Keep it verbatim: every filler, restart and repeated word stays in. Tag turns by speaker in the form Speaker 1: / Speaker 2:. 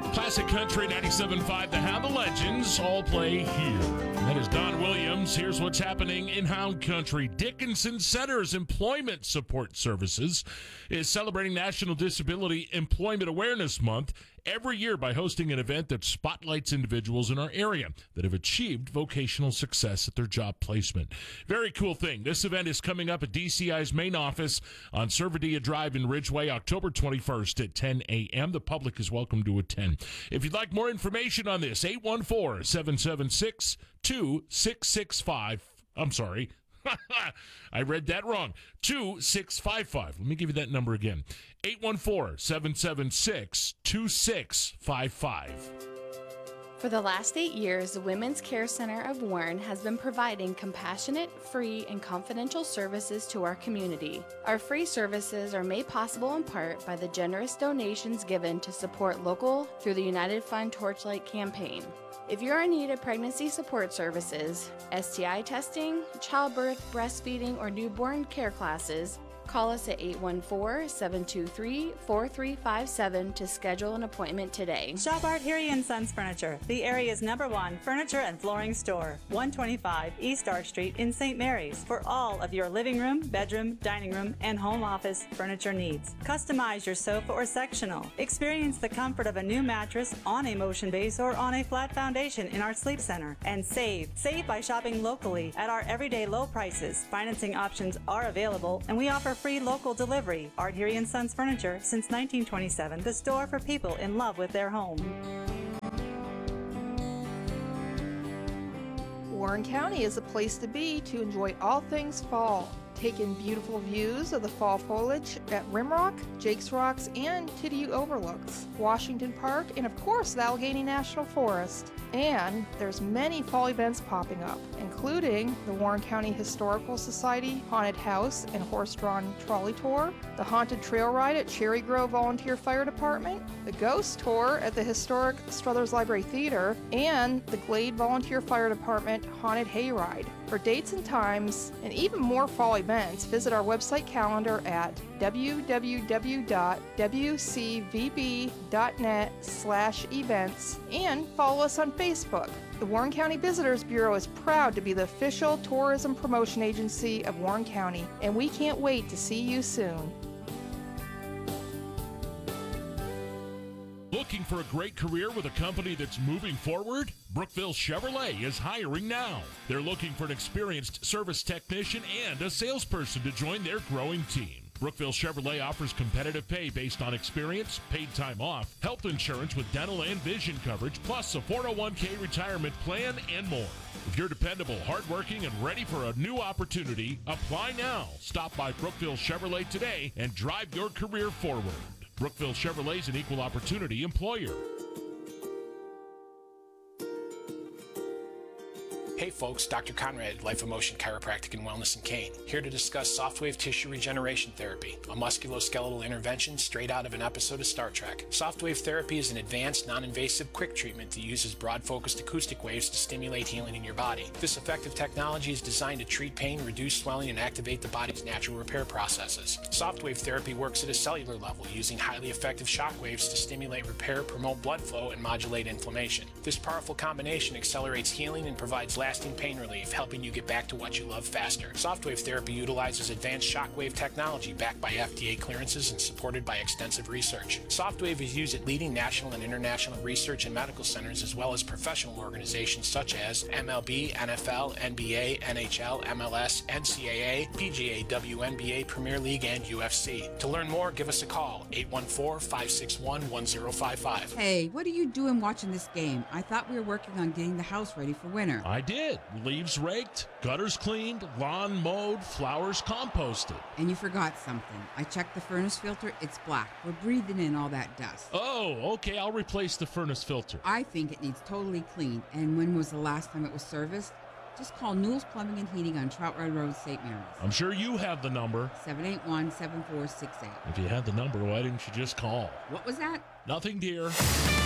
Speaker 1: Classic Country ninety-seven point five, The Hound, The Legends, all play here. That is Don Williams. Here's what's happening in Hound Country. Dickinson Center's Employment Support Services is celebrating National Disability Employment Awareness Month every year by hosting an event that spotlights individuals in our area that have achieved vocational success at their job placement. Very cool thing. This event is coming up at D C I's main office on Servadia Drive in Ridgeway, October twenty-first at ten a.m. The public is welcome to attend. If you'd like more information on this, eight one four, seven seven six, two six six five. I'm sorry. I read that wrong. two six five five. Let me give you that number again. eight one four, seven seven six, two six five five.
Speaker 2: For the last eight years, the Women's Care Center of Warren has been providing compassionate, free, and confidential services to our community. Our free services are made possible in part by the generous donations given to support local through the United Fund Torchlight campaign. If you're in need of pregnancy support services, S T I testing, childbirth, breastfeeding, or newborn care classes, call us at eight one four, seven two three, four three five seven to schedule an appointment today.
Speaker 3: Shop Art Harry and Sons Furniture, the area's number one furniture and flooring store. one twenty-five East Arch Street in Saint Mary's for all of your living room, bedroom, dining room, and home office furniture needs. Customize your sofa or sectional. Experience the comfort of a new mattress on a motion base or on a flat foundation in our sleep center. And save. Save by shopping locally at our everyday low prices. Financing options are available, and we offer free local delivery. Art Harry and Sons Furniture since nineteen twenty-seven, the store for people in love with their home.
Speaker 4: Warren County is a place to be to enjoy all things fall. Take in beautiful views of the fall foliage at Rimrock, Jake's Rocks, and Tidiu Overlooks, Washington Park, and of course the Allegheny National Forest. And there's many fall events popping up, including the Warren County Historical Society Haunted House and Horse-Drawn Trolley Tour, the Haunted Trail Ride at Cherry Grove Volunteer Fire Department, the Ghost Tour at the historic Struthers Library Theater, and the Glade Volunteer Fire Department Haunted Hayride. For dates and times, and even more fall events, visit our website calendar at w w w dot w c v b dot net slash events and follow us on Facebook. The Warren County Visitors Bureau is proud to be the official tourism promotion agency of Warren County, and we can't wait to see you soon.
Speaker 1: Looking for a great career with a company that's moving forward? Brookville Chevrolet is hiring now. They're looking for an experienced service technician and a salesperson to join their growing team. Brookville Chevrolet offers competitive pay based on experience, paid time off, health insurance with dental and vision coverage, plus a four oh one k retirement plan and more. If you're dependable, hardworking, and ready for a new opportunity, apply now. Stop by Brookville Chevrolet today and drive your career forward. Brookville Chevrolet is an equal opportunity employer.
Speaker 5: Hey folks, Doctor Conrad, Life Emotion Chiropractic and Wellness in Kane, here to discuss Softwave Tissue Regeneration Therapy, a musculoskeletal intervention straight out of an episode of Star Trek. Softwave therapy is an advanced, non-invasive, quick treatment that uses broad-focused acoustic waves to stimulate healing in your body. This effective technology is designed to treat pain, reduce swelling, and activate the body's natural repair processes. Softwave therapy works at a cellular level, using highly effective shock waves to stimulate repair, promote blood flow, and modulate inflammation. This powerful combination accelerates healing and provides lasting lasting pain relief, helping you get back to what you love faster. Softwave therapy utilizes advanced shockwave technology backed by F D A clearances and supported by extensive research. Softwave is used at leading national and international research and medical centers, as well as professional organizations such as M L B, N F L, N B A, N H L, M L S, N C A A, P G A, W N B A, Premier League, and U F C. To learn more, give us a call, eight one four, five six one, one zero five five.
Speaker 6: Hey, what are you doing watching this game? I thought we were working on getting the house ready for winter.
Speaker 1: I did. Leaves raked, gutters cleaned, lawn mowed, flowers composted.
Speaker 6: And you forgot something. I checked the furnace filter. It's black. We're breathing in all that dust.
Speaker 1: Oh, okay. I'll replace the furnace filter.
Speaker 6: I think it needs totally cleaned. And when was the last time it was serviced? Just call Newell's Plumbing and Heating on Trout Run Road, Saint Mary's.
Speaker 1: I'm sure you have the number.
Speaker 6: seven eight one, seven four six eight.
Speaker 1: If you had the number, why didn't you just call?
Speaker 6: What was that?
Speaker 1: Nothing, dear.